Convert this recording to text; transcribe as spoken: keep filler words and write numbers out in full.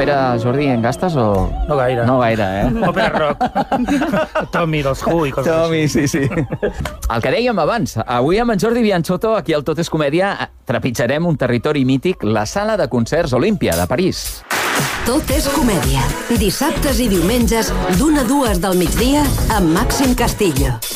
òpera, Jordi, en gastes o...? No gaire. No gaire, eh? Òpera rock. Tommy dels Who i coses Tommy, sí, sí. El que dèiem abans, avui amb en Jordi Bianciotto, aquí al Tot és Comèdia, trepitjarem un territori mític, la sala de concerts Olímpia, de París. Tot és comèdia. Dissabtes i diumenges, d'una a dues del migdia, amb Màxim Castillo.